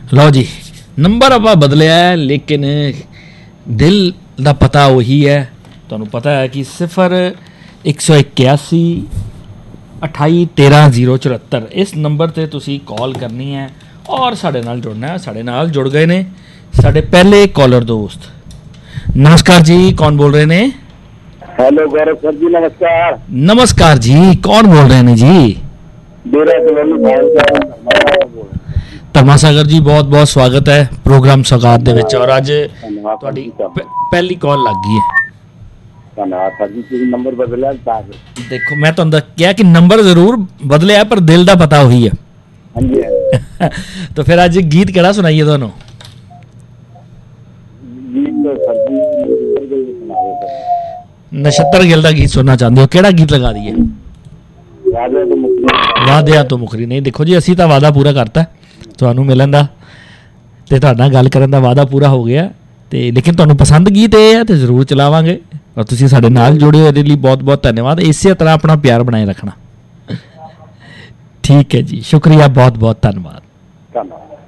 ਲਓ ਜੀ, ਨੰਬਰ ਆਪਾਂ ਬਦਲਿਆ ਲੇਕਿਨ ਦਿਲ ਦਾ ਪਤਾ ਉਹੀ ਹੈ। ਤੁਹਾਨੂੰ ਪਤਾ ਹੈ ਕਿ 0181 28 13 074 ਇਸ ਨੰਬਰ 'ਤੇ ਤੁਸੀਂ ਕਾਲ ਕਰਨੀ ਹੈ ਔਰ ਸਾਡੇ ਨਾਲ ਜੁੜਨਾ ਹੈ। ਸਾਡੇ ਨਾਲ ਜੁੜ ਗਏ ਨੇ ਸਾਡੇ ਪਹਿਲੇ ਕਾਲਰ ਦੋਸਤ। ਨਮਸਕਾਰ ਜੀ, ਕੌਣ ਬੋਲ ਰਹੇ ਨੇ? हेलो गौरव सर जी, नमस्कार। नमस्कार जी, कौन बोल रहे हैं जी? ਧਰਮਾ ਸਾਗਰ ਜੀ, ਬਹੁਤ ਬਹੁਤ ਸਵਾਗਤ ਹੈ ਪ੍ਰੋਗਰਾਮ ਸੌਗਾਤ ਦੇ ਵਿੱਚ। ਔਰ ਅੱਜ ਤੁਹਾਡੀ ਪਹਿਲੀ ਕਾਲ ਲੱਗ ਗਈ ਹੈ। ਧੰਨਵਾਦ ਸਰ ਜੀ, ਤੁਸੀਂ ਨੰਬਰ ਬਦਲਿਆ ਤਾਂ ਦੇਖੋ, ਮੈਂ ਤੁਹਾਨੂੰ ਕਿਹਾ ਕਿ ਨੰਬਰ ਜ਼ਰੂਰ ਬਦਲਿਆ ਪਰ ਦਿਲ ਦਾ ਪਤਾ ਉਹੀ ਹੈ। ਹਾਂਜੀ ਤਾਂ ਫਿਰ ਅੱਜ ਗੀਤ ਕਿਹੜਾ ਸੁਣਾਈਏ ਤੁਹਾਨੂੰ? ਨਛੱਤਰ ਗਿੱਲ ਦਾ ਗੀਤ ਸੁਣਨਾ ਚਾਹੁੰਦੇ ਹੋ? ਕਿਹੜਾ ਗੀਤ ਲਗਾ ਦਈਏ? ਵਾਅਦਿਆਂ ਤੋਂ ਮੁਕਰੀ ਨਹੀਂ। ਦੇਖੋ ਜੀ, ਅਸੀਂ ਤਾਂ ਵਾਅਦਾ ਪੂਰਾ ਕਰਤਾ ਤੁਹਾਨੂੰ ਮਿਲਣ ਦਾ ਤੇ ਤੁਹਾਡੇ ਨਾਲ ਗੱਲ ਕਰਨ ਦਾ ਵਾਅਦਾ ਪੂਰਾ ਹੋ ਗਿਆ ਤੇ ਲੇਕਿਨ ਤੁਹਾਨੂੰ ਪਸੰਦ ਗੀਤ ਇਹ ਹੈ ਤੇ ਜ਼ਰੂਰ ਚਲਾਵਾਂਗੇ ਔਰ ਤੁਸੀਂ ਸਾਡੇ ਨਾਲ ਜੁੜੇ ਹੋ, ਇਹਦੇ ਲਈ ਬਹੁਤ ਬਹੁਤ ਧੰਨਵਾਦ। ਇਸੇ ਤਰ੍ਹਾਂ ਆਪਣਾ ਪਿਆਰ ਬਣਾਏ ਰੱਖਣਾ। ਠੀਕ ਹੈ ਜੀ, ਸ਼ੁਕਰੀਆ, ਬਹੁਤ ਬਹੁਤ ਧੰਨਵਾਦ।